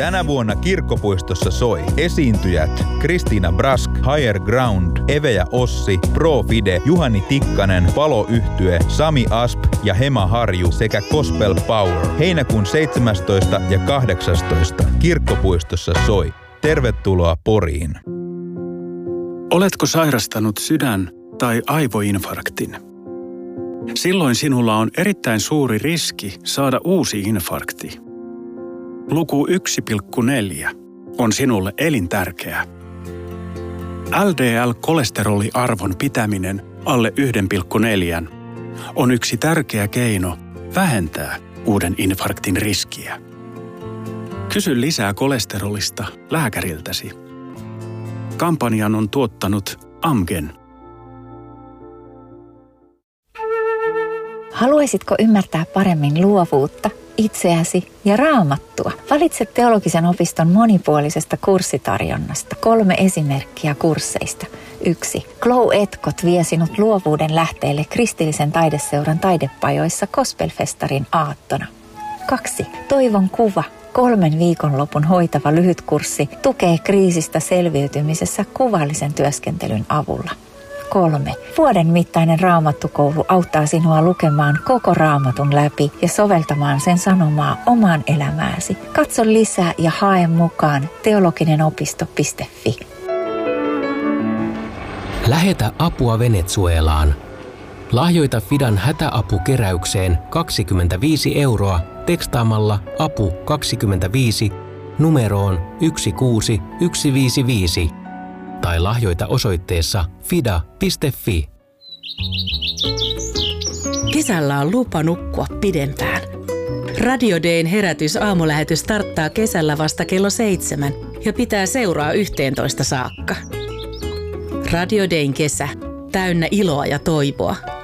Tänä vuonna Kirkkopuistossa soi esiintyjät Kristiina Brask, Higher Ground, Eve ja Ossi, Pro Fide, Juhani Tikkanen, Palo-yhtye, Sami Asp ja Hema Harju sekä Gospel Power. Heinäkuun 17. ja 18. Kirkkopuistossa soi. Tervetuloa Poriin. Oletko sairastanut sydän- tai aivoinfarktin? Silloin sinulla on erittäin suuri riski saada uusi infarkti. Luku 1,4 on sinulle elintärkeä. LDL-kolesteroliarvon pitäminen alle 1,4 on yksi tärkeä keino vähentää uuden infarktin riskiä. Kysy lisää kolesterolista lääkäriltäsi. Kampanjan on tuottanut Amgen. Haluaisitko ymmärtää paremmin luovuutta, itseäsi ja Raamattua? Valitse teologisen opiston monipuolisesta kurssitarjonnasta 3 esimerkkiä kursseista. 1. Glow Etkot vie sinut luovuuden lähteelle kristillisen taideseuran taidepajoissa Gospelfestarin aattona. 2. Toivon kuva. 3 viikonlopun hoitava lyhytkurssi tukee kriisistä selviytymisessä kuvallisen työskentelyn avulla. 3. Vuoden mittainen raamattukoulu auttaa sinua lukemaan koko raamatun läpi ja soveltamaan sen sanomaa omaan elämääsi. Katso lisää ja hae mukaan teologinenopisto.fi. Lähetä apua Venezuelaan. Lahjoita Fidan hätäapukeräykseen 25 € tekstaamalla apu 25 numeroon 16155 tai lahjoita osoitteessa fida.fi. Kesällä on lupa nukkua pidempään. Radio Dayn herätysaamulähetys starttaa kesällä vasta kello 7 ja pitää seuraa 11 saakka. Radio Dayn kesä, täynnä iloa ja toivoa.